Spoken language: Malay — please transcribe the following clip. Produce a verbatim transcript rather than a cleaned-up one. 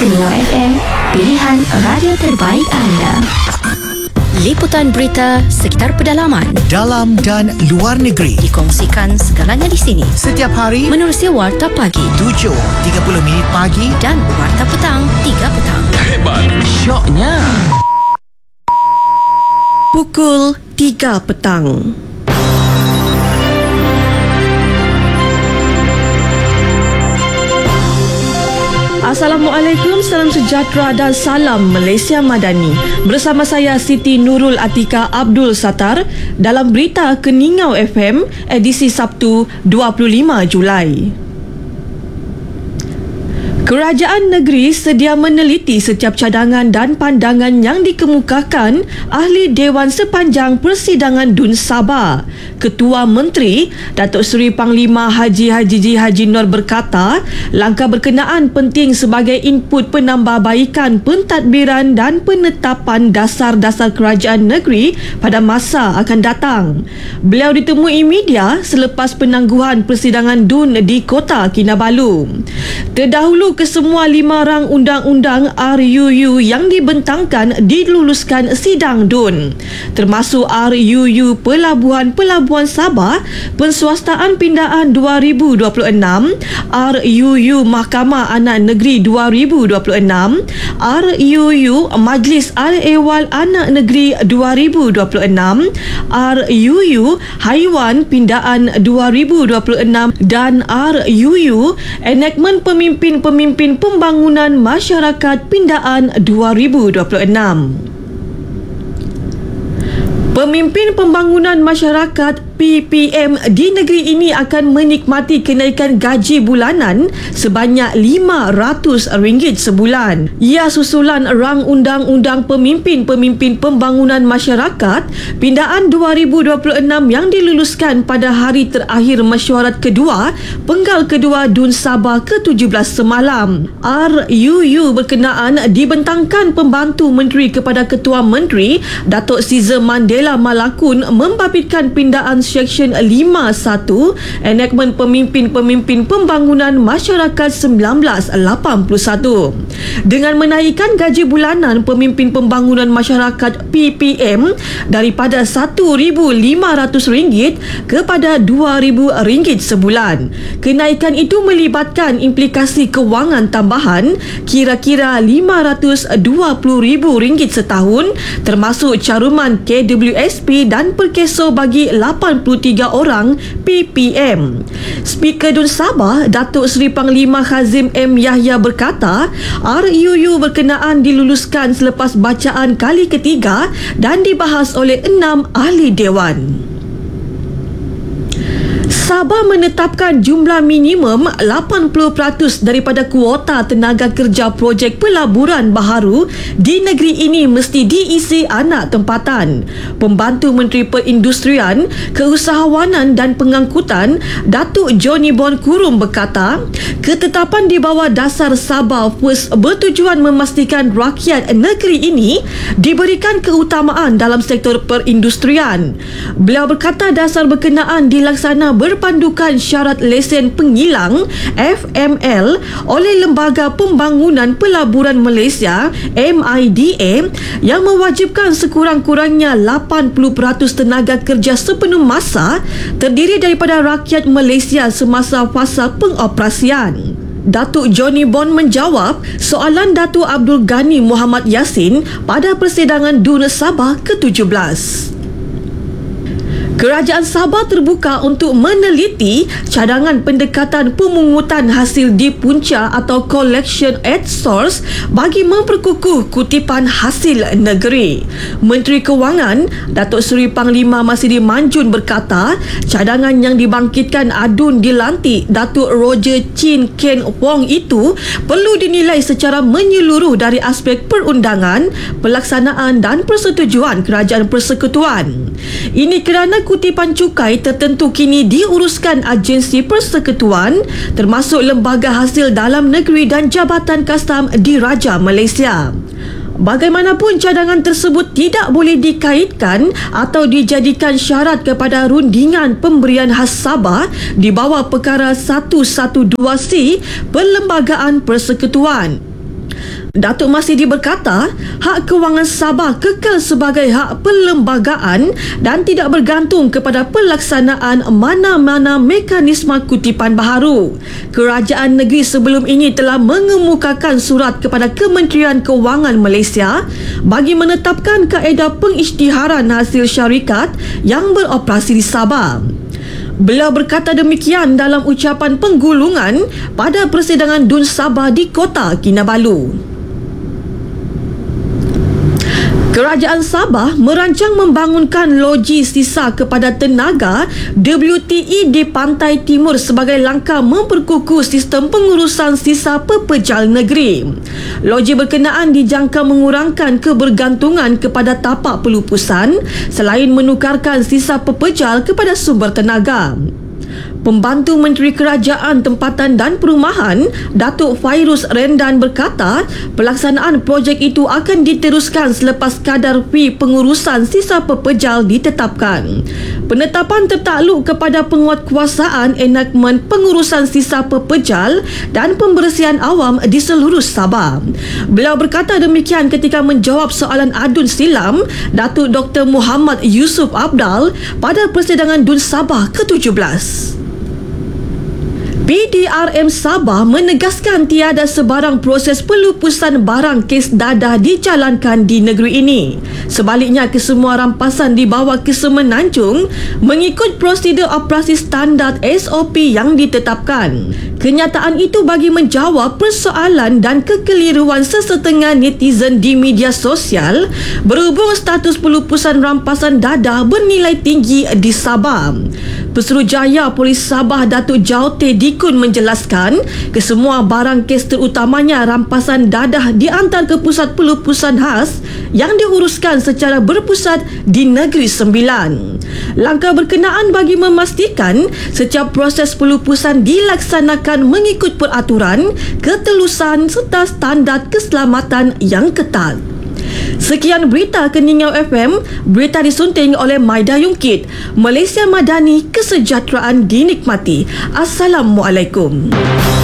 Kurnia F M, pilihan radio terbaik anda. Liputan berita sekitar pedalaman, dalam dan luar negeri, dikongsikan segalanya di sini. Setiap hari menerusi Warta Pagi tujuh tiga puluh minit pagi dan Warta Petang tiga petang. Hebat, syoknya. Pukul tiga petang. Assalamualaikum, salam sejahtera dan salam Malaysia Madani. Bersama saya Siti Nurul Atika Abdul Sattar dalam berita Keningau F M edisi Sabtu dua puluh lima Julai. Kerajaan negeri sedia meneliti setiap cadangan dan pandangan yang dikemukakan ahli Dewan sepanjang persidangan D U N Sabah. Ketua Menteri Datuk Seri Panglima Haji Haji Ji Haji Nur berkata, langkah berkenaan penting sebagai input penambahbaikan pentadbiran dan penetapan dasar-dasar kerajaan negeri pada masa akan datang. Beliau ditemui media selepas penangguhan persidangan D U N di Kota Kinabalu. Terdahulu kesemua lima rang undang-undang R U U yang dibentangkan diluluskan sidang D U N, termasuk R U U Pelabuhan-Pelabuhan Sabah, Penswastaan Pindaan dua ribu dua puluh enam, R U U Mahkamah Anak Negeri dua ribu dua puluh enam, R U U Majlis Al-Ehwal Anak Negeri dua ribu dua puluh enam, R U U Haiwan Pindaan dua ribu dua puluh enam dan R U U Enakmen Pemimpin-Pemimpin Pembangunan Masyarakat Pindaan dua ribu dua puluh enam. Pemimpin Pembangunan Masyarakat P P M di negeri ini akan menikmati kenaikan gaji bulanan sebanyak lima ratus ringgit sebulan. Ia susulan rang undang-undang Pemimpin-Pemimpin Pembangunan Masyarakat Pindaan dua ribu dua puluh enam yang diluluskan pada hari terakhir mesyuarat kedua Penggal Kedua D U N Sabah ke tujuh belas semalam. R U U berkenaan dibentangkan Pembantu Menteri kepada Ketua Menteri Datuk Caesar Mandela Malakun membabitkan pindaan Seksyen lima puluh satu Enakmen Pemimpin-Pemimpin Pembangunan Masyarakat seribu sembilan ratus lapan puluh satu dengan menaikkan gaji bulanan Pemimpin Pembangunan Masyarakat P P M daripada seribu lima ratus ringgit kepada dua ribu ringgit sebulan. Kenaikan itu melibatkan implikasi kewangan tambahan kira-kira lima ratus dua puluh ribu ringgit setahun, termasuk caruman K W S P dan perkeso bagi lapan puluh tiga orang P P M. Speaker D U N Sabah Datuk Seri Panglima Kazim M Yahya berkata, R U U berkenaan diluluskan selepas bacaan kali ketiga dan dibahas oleh enam ahli dewan. Sabah menetapkan jumlah minimum lapan puluh peratus daripada kuota tenaga kerja projek pelaburan baharu di negeri ini mesti diisi anak tempatan. Pembantu Menteri Perindustrian, Keusahawanan dan Pengangkutan Datuk Johnny Bon Kurum berkata, ketetapan di bawah dasar Sabah First bertujuan memastikan rakyat negeri ini diberikan keutamaan dalam sektor perindustrian. Beliau berkata dasar berkenaan dilaksana berpandukan syarat lesen pengilang F M L oleh Lembaga Pembangunan Pelaburan Malaysia M I D A yang mewajibkan sekurang-kurangnya lapan puluh peratus tenaga kerja sepenuh masa terdiri daripada rakyat Malaysia semasa fasa pengoperasian. Datuk Johnny Bon menjawab soalan Datuk Abdul Ghani Muhammad Yassin pada persidangan D U N Sabah ke tujuh belas. Kerajaan Sabah terbuka untuk meneliti cadangan pendekatan pemungutan hasil di punca atau collection at source bagi memperkukuh kutipan hasil negeri. Menteri Kewangan Datuk Seri Panglima Masidi Manjun berkata, cadangan yang dibangkitkan adun dilantik Datuk Roger Chin Ken Wong itu perlu dinilai secara menyeluruh dari aspek perundangan, pelaksanaan dan persetujuan Kerajaan Persekutuan. Ini kerana kutipan cukai tertentu kini diuruskan agensi persekutuan termasuk Lembaga Hasil Dalam Negeri dan Jabatan Kastam Diraja Malaysia. Bagaimanapun cadangan tersebut tidak boleh dikaitkan atau dijadikan syarat kepada rundingan pemberian khas Sabah di bawah perkara seratus dua belas C Perlembagaan Persekutuan. Datuk Masidi berkata, hak kewangan Sabah kekal sebagai hak perlembagaan dan tidak bergantung kepada pelaksanaan mana-mana mekanisme kutipan baharu. Kerajaan negeri sebelum ini telah mengemukakan surat kepada Kementerian Kewangan Malaysia bagi menetapkan kaedah pengisytiharan hasil syarikat yang beroperasi di Sabah. Beliau berkata demikian dalam ucapan penggulungan pada persidangan Dun Sabah di Kota Kinabalu. Kerajaan Sabah merancang membangunkan loji sisa kepada tenaga W T E di Pantai Timur sebagai langkah memperkukuh sistem pengurusan sisa pepejal negeri. Loji berkenaan dijangka mengurangkan kebergantungan kepada tapak pelupusan selain menukarkan sisa pepejal kepada sumber tenaga. Pembantu Menteri Kerajaan Tempatan dan Perumahan, Datuk Fairuz Rendan berkata, pelaksanaan projek itu akan diteruskan selepas kadar fee pengurusan sisa pepejal ditetapkan. Penetapan tertakluk kepada penguatkuasaan enakmen pengurusan sisa pepejal dan pembersihan awam di seluruh Sabah. Beliau berkata demikian ketika menjawab soalan adun silam Datuk Doktor Muhammad Yusuf Abdal pada persidangan Dun Sabah ke tujuh belas. P D R M Sabah menegaskan tiada sebarang proses pelupusan barang kes dadah dijalankan di negeri ini. Sebaliknya, kesemua rampasan dibawa ke Semenanjung mengikut prosedur operasi standard S O P yang ditetapkan. Kenyataan itu bagi menjawab persoalan dan kekeliruan sesetengah netizen di media sosial berhubung status pelupusan rampasan dadah bernilai tinggi di Sabah. Pesuruhjaya Polis Sabah Datuk Jaute Dikun menjelaskan kesemua barang kes terutamanya rampasan dadah diantar ke pusat pelupusan khas yang diuruskan secara berpusat di Negeri Sembilan. Langkah berkenaan bagi memastikan setiap proses pelupusan dilaksanakan mengikut peraturan, ketelusan serta standard keselamatan yang ketat. Sekian berita Keningau F M, berita disunting oleh Maida Yungkit. Malaysia Madani, kesejahteraan dinikmati. Assalamualaikum.